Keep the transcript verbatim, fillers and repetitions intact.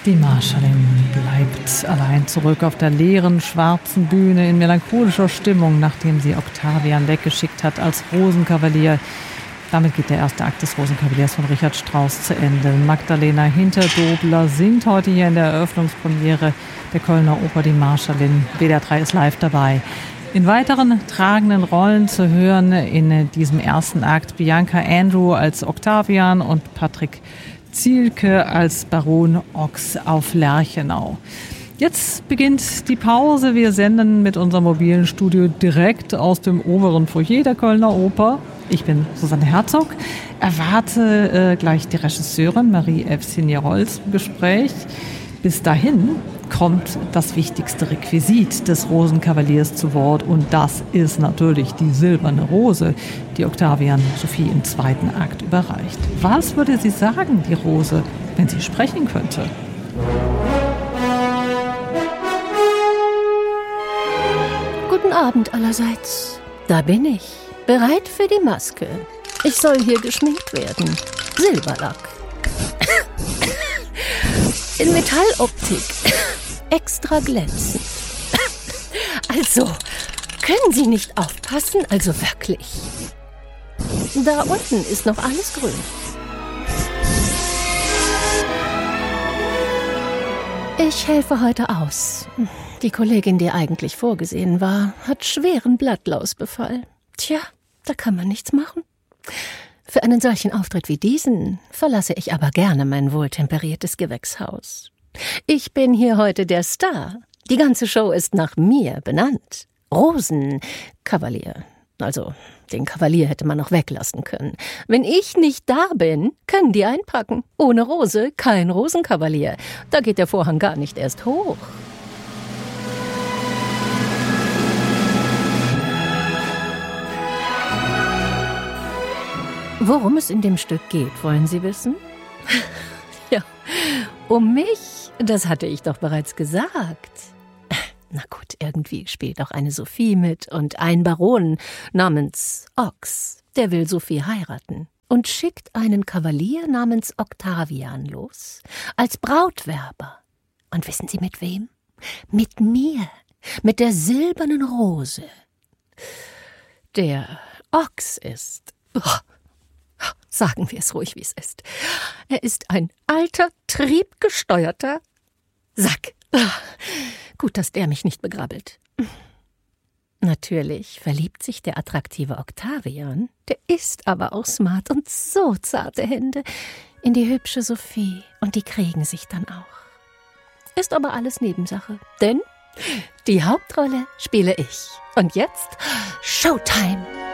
Die Marschallin bleibt allein zurück auf der leeren, schwarzen Bühne in melancholischer Stimmung, nachdem sie Octavian weggeschickt hat als Rosenkavalier. Damit geht der erste Akt des Rosenkavaliers von Richard Strauss zu Ende. Magdalena Hinterdobler singt heute hier in der Eröffnungspremiere der Kölner Oper Die Marschallin. W D R drei ist live dabei. In weiteren tragenden Rollen zu hören in diesem ersten Akt Bianca Andrew als Octavian und Patrick Zielke als Baron Ochs auf Lerchenau. Jetzt beginnt die Pause. Wir senden mit unserem mobilen Studio direkt aus dem oberen Foyer der Kölner Oper. Ich bin Susanne Herzog, erwarte äh, gleich die Regisseurin Marie-Evgenie-Rolls im Gespräch. Bis dahin kommt das wichtigste Requisit des Rosenkavaliers zu Wort und das ist natürlich die silberne Rose, die Octavian Sophie im zweiten Akt überreicht. Was würde sie sagen, die Rose, wenn sie sprechen könnte? Guten Abend allerseits. Da bin ich, bereit für die Maske. Ich soll hier geschminkt werden. Silberlack. In Metalloptik. Extra glänzend. Also, können Sie nicht aufpassen? Also wirklich. Da unten ist noch alles grün. Ich helfe heute aus. Die Kollegin, die eigentlich vorgesehen war, hat schweren Blattlausbefall. Tja, da kann man nichts machen. Für einen solchen Auftritt wie diesen verlasse ich aber gerne mein wohltemperiertes Gewächshaus. Ich bin hier heute der Star. Die ganze Show ist nach mir benannt. Rosenkavalier. Also, den Kavalier hätte man noch weglassen können. Wenn ich nicht da bin, können die einpacken. Ohne Rose kein Rosenkavalier. Da geht der Vorhang gar nicht erst hoch. Worum es in dem Stück geht, wollen Sie wissen? Ja, um mich, das hatte ich doch bereits gesagt. Na gut, irgendwie spielt auch eine Sophie mit und ein Baron namens Ochs, der will Sophie heiraten und schickt einen Kavalier namens Octavian los, als Brautwerber. Und wissen Sie mit wem? Mit mir, mit der silbernen Rose. Der Ochs ist... Oh, sagen wir es ruhig, wie es ist. Er ist ein alter, triebgesteuerter Sack. Gut, dass der mich nicht begrabbelt. Natürlich verliebt sich der attraktive Octavian, der ist aber auch smart und so zarte Hände, in die hübsche Sophie und die kriegen sich dann auch. Ist aber alles Nebensache, denn die Hauptrolle spiele ich. Und jetzt Showtime!